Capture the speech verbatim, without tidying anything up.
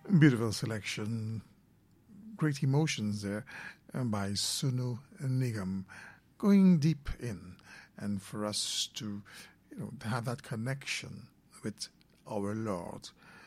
Beautiful selection, great emotions there, and by Sunu Nigam, going deep in, and for us to, you know, have that connection with our Lord,